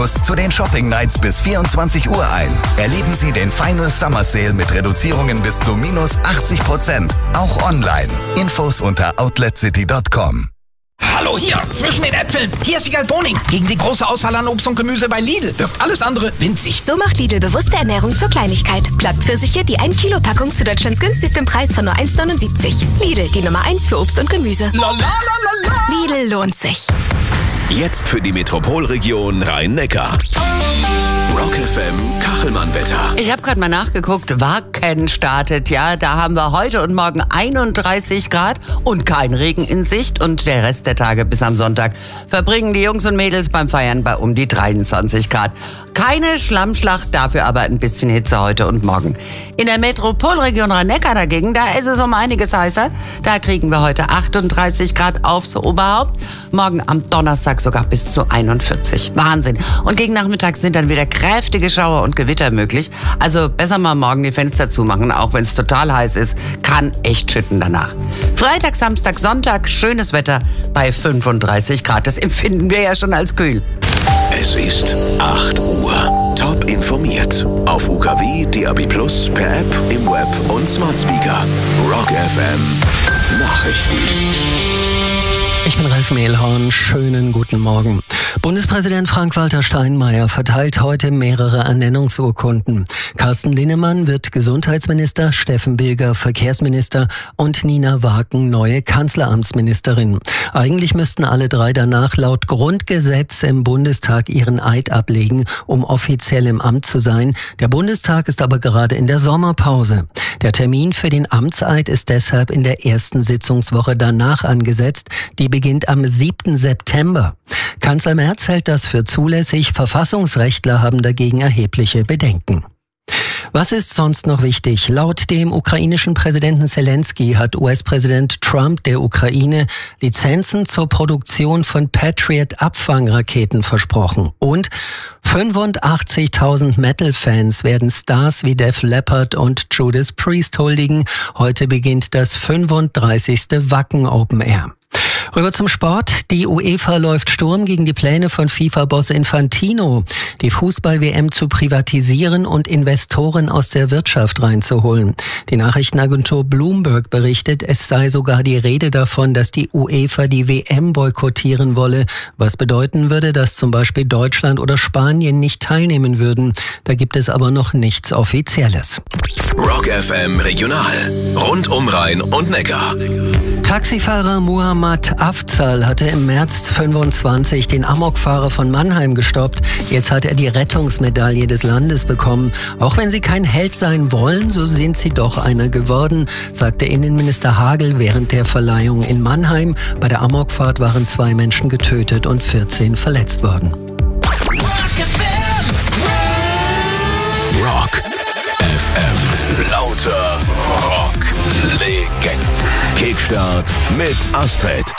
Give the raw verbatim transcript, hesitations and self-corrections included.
Zu den Shopping Nights bis vierundzwanzig Uhr ein. Erleben Sie den Final Summer Sale mit Reduzierungen bis zu minus achtzig Prozent. Auch online. Infos unter outlet city punkt com. Hallo hier, zwischen den Äpfeln. Hier ist Wiegald Boning. Gegen die große Auswahl an Obst und Gemüse bei Lidl wirkt alles andere winzig. So macht Lidl bewusste Ernährung zur Kleinigkeit. Blattpfirsiche, die ein Kilo Packung zu Deutschlands günstigsten Preis von nur eins neunundsiebzig. Lidl, die Nummer eins für Obst und Gemüse. La, la, la, la, la. Lidl lohnt sich. Jetzt für die Metropolregion Rhein-Neckar. Rock F M Kachelmann-Wetter. Ich habe gerade mal nachgeguckt, Wacken startet, ja, da haben wir heute und morgen einunddreißig Grad und kein Regen in Sicht und der Rest der Tage bis am Sonntag verbringen die Jungs und Mädels beim Feiern bei um die dreiundzwanzig Grad. Keine Schlammschlacht, dafür aber ein bisschen Hitze heute und morgen. In der Metropolregion Rhein-Neckar dagegen, da ist es um einiges heißer. Da kriegen wir heute achtunddreißig Grad aufs Oberhaupt, morgen am Donnerstag sogar bis zu einundvierzig. Wahnsinn. Und gegen Nachmittag sind dann wieder kräftige Schauer und Gewitter möglich. Also besser mal morgen die Fenster zumachen, auch wenn es total heiß ist. Kann echt schütten danach. Freitag, Samstag, Sonntag, schönes Wetter bei fünfunddreißig Grad. Das empfinden wir ja schon als kühl. Es ist acht Uhr. Top informiert. Auf U K W, D A B plus, per App, im Web und Smart Speaker. Rock F M Nachrichten. Ich bin Ralf Mehlhorn. Schönen guten Morgen. Bundespräsident Frank-Walter Steinmeier verteilt heute mehrere Ernennungsurkunden. Carsten Linnemann wird Gesundheitsminister, Steffen Bilger Verkehrsminister und Nina Waken neue Kanzleramtsministerin. Eigentlich müssten alle drei danach laut Grundgesetz im Bundestag ihren Eid ablegen, um offiziell im Amt zu sein. Der Bundestag ist aber gerade in der Sommerpause. Der Termin für den Amtseid ist deshalb in der ersten Sitzungswoche danach angesetzt. Die beginnt am siebten September. Kanzler Merz hält das für zulässig. Verfassungsrechtler haben dagegen erhebliche Bedenken. Was ist sonst noch wichtig? Laut dem ukrainischen Präsidenten Zelensky hat U S-Präsident Trump der Ukraine Lizenzen zur Produktion von Patriot-Abfangraketen versprochen. Und fünfundachtzigtausend Metal-Fans werden Stars wie Def Leppard und Judas Priest huldigen. Heute beginnt das fünfunddreißigste Wacken Open Air. Rüber zum Sport. Die UEFA läuft Sturm gegen die Pläne von FIFA-Boss Infantino, die Fußball-W M zu privatisieren und Investoren aus der Wirtschaft reinzuholen. Die Nachrichtenagentur Bloomberg berichtet, es sei sogar die Rede davon, dass die UEFA die W M boykottieren wolle, was bedeuten würde, dass zum Beispiel Deutschland oder Spanien nicht teilnehmen würden. Da gibt es aber noch nichts Offizielles. Rock F M Regional. Rund um Rhein und Neckar. Taxifahrer Muhammad Afzal hatte im März fünfundzwanzig den Amokfahrer von Mannheim gestoppt. Jetzt hat er die Rettungsmedaille des Landes bekommen. Auch wenn sie kein Held sein wollen, so sind sie doch einer geworden, sagte Innenminister Hagel während der Verleihung in Mannheim. Bei der Amokfahrt waren zwei Menschen getötet und vierzehn verletzt worden. Rock F M. Lauter Rock-Legenden. Kickstart mit Astrid.